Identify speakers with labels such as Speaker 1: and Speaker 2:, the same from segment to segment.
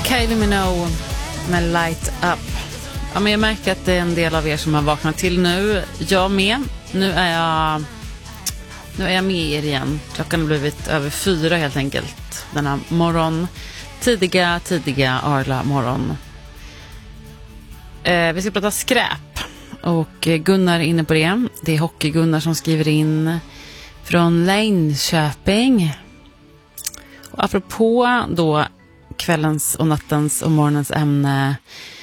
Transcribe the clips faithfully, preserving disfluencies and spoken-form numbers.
Speaker 1: Kylie Minogue med Light Up. Ja, men jag märker att det är en del av er som har vaknat till nu. Jag med. Nu är jag nu är jag med er igen. Klockan har blivit över fyra helt enkelt. Denna morgon. Tidiga, tidiga Arla morgon. Eh, vi ska prata skräp. Och Gunnar är inne på det. Det är Hockey-Gunnar som skriver in från Linköping. Och apropå då kvällens och nattens och morgonens ämne.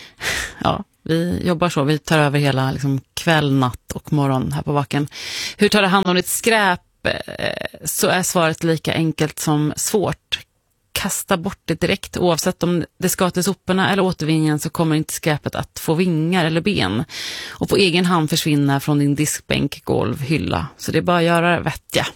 Speaker 1: Ja, vi jobbar så. Vi tar över hela liksom, kväll, natt och morgon här på Vaken. Hur tar det hand om ditt skräp? Så är svaret lika enkelt som svårt. Kasta bort det direkt. Oavsett om det ska till soporna eller återvinningen så kommer inte skräpet att få vingar eller ben. Och på egen hand försvinna från din diskbänk, golv, hylla. Så det är bara att göra det vettiga.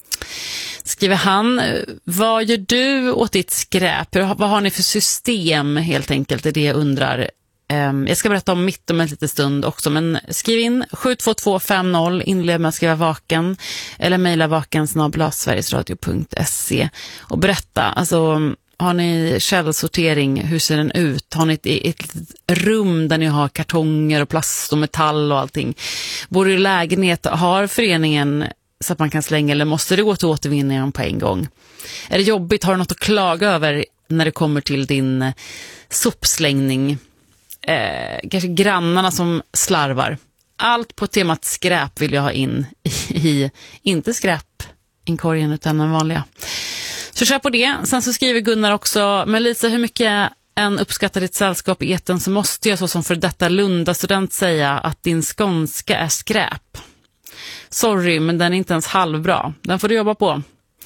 Speaker 1: Skriver han, vad gör du åt ditt skräp? Vad har ni för system helt enkelt? Det är det jag undrar. Jag ska berätta om mitt om en liten stund också. Men skriv in sju två två fem noll, inled med att skriva Vaken. Eller mejla vaken snabel-a sverigesradio punkt se. Och berätta, alltså har ni källsortering? Hur ser den ut? Har ni ett, ett rum där ni har kartonger och plast och metall och allting? Bor du i lägenhet? Har föreningen så att man kan slänga eller måste det gå till återvinningen på en gång? Är det jobbigt? Har du något att klaga över när det kommer till din sopslängning? Eh, kanske grannarna som slarvar. Allt på temat skräp vill jag ha in i, i inte skräp inkorgen utan den vanliga. Så kör på det. Sen så skriver Gunnar också, men Lisa, hur mycket än uppskattar ditt sällskap i eten så måste jag så som för detta Lunda-student säga att din skånska är skräp. Sorry, men den är inte ens halvbra. Den får du jobba på.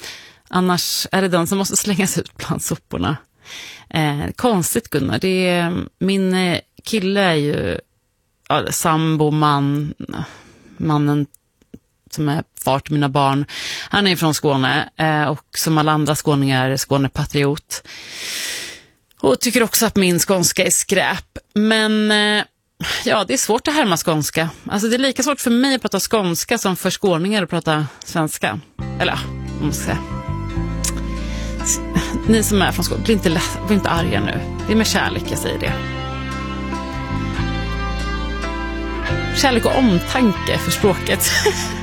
Speaker 1: Annars är det den som måste slängas ut bland soporna. Eh, konstigt Gunnar. Det är, min kille är ju ja, sambo, man, mannen som är far till mina barn. Han är från Skåne eh, och som alla andra skåningar är Skånepatriot. Och tycker också att min skånska är skräp. Men eh, ja, det är svårt att härma skånska. Alltså det är lika svårt för mig att prata skånska som för skåningar att prata svenska. Eller ja, man måste säga. Ni som är från Skåne, blir inte, blir inte arga nu. Det är med kärlek jag säger det. Kärlek och omtanke för språket.